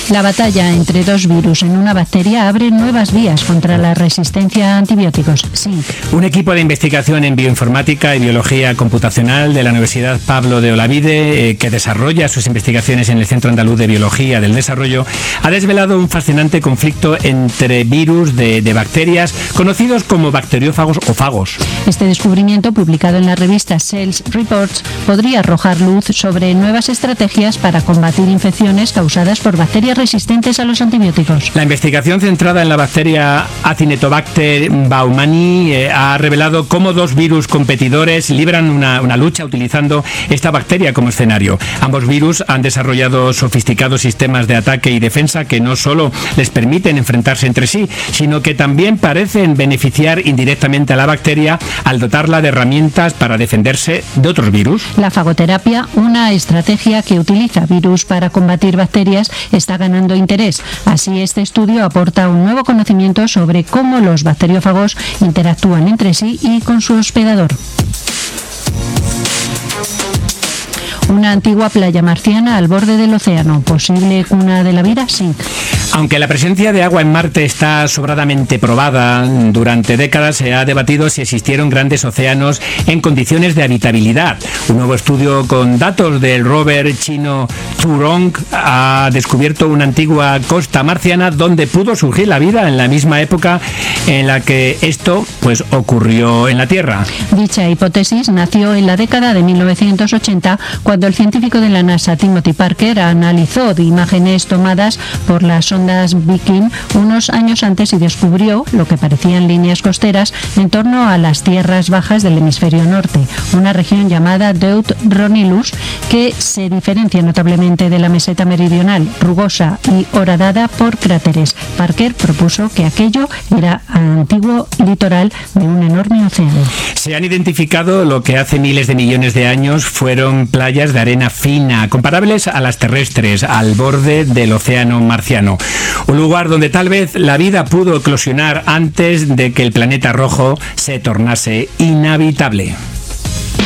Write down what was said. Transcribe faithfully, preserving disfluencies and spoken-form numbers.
La batalla entre dos virus en una bacteria abre nuevas vías contra la resistencia a antibióticos. Sí. Un equipo de investigación en bioinformática y biología computacional de la Universidad Pablo de Olavide, eh, que desarrolla sus investigaciones en el Centro Andaluz de Biología del Desarrollo, ha desvelado un fascinante conflicto entre virus de, de bacterias conocidos como bacteriófagos o fagos. Este descubrimiento, publicado en la revista Cells Reports, podría arrojar luz sobre nuevas estrategias para combatir infecciones causadas por bacterias resistentes a los antibióticos. La investigación centrada en la bacteria Acinetobacter baumannii eh, ha revelado cómo dos virus competidores libran una, una lucha utilizando esta bacteria como escenario. Ambos virus han desarrollado sofisticados sistemas de ataque y defensa que no solo les permiten enfrentarse entre sí, sino que también parecen beneficiar indirectamente a la bacteria al dotarla de herramientas para defenderse de otros virus. La fagoterapia, una estrategia que utiliza virus para combatir bacterias, está ganando interés. Así, este estudio aporta un nuevo conocimiento sobre cómo los bacteriófagos interactúan entre sí y con su hospedador. Una antigua playa marciana al borde del océano, ¿posible cuna de la vida? Sí. Aunque la presencia de agua en Marte está sobradamente probada, durante décadas se ha debatido si existieron grandes océanos en condiciones de habitabilidad. Un nuevo estudio con datos del rover chino Zhurong ha descubierto una antigua costa marciana donde pudo surgir la vida en la misma época en la que esto pues ocurrió en la Tierra. Dicha hipótesis nació en la década de mil novecientos ochenta, cuando el científico de la NASA Timothy Parker analizó de imágenes tomadas por las ondas Viking unos años antes y descubrió lo que parecían líneas costeras en torno a las tierras bajas del hemisferio norte, una región llamada Deut Ronilus que se diferencia notablemente de la meseta meridional, rugosa y horadada por cráteres. Parker propuso que aquello era antiguo litoral de un enorme océano. Se han identificado lo que hace miles de millones de años fueron playas de arena fina, comparables a las terrestres, al borde del océano marciano. Un lugar donde tal vez la vida pudo eclosionar antes de que el planeta rojo se tornase inhabitable.